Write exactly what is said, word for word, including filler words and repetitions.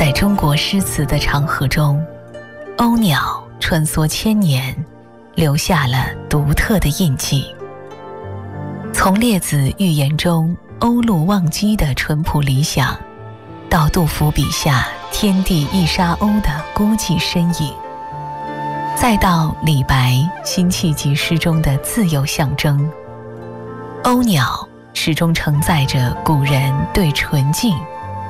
在中国诗词的长河中，鸥鸟穿梭千年，留下了独特的印记。从列子寓言中鸥鹭忘机的淳朴理想，到杜甫笔下天地一沙鸥的孤寂身影，再到李白辛弃疾诗中的自由象征，鸥鸟始终承载着古人对纯净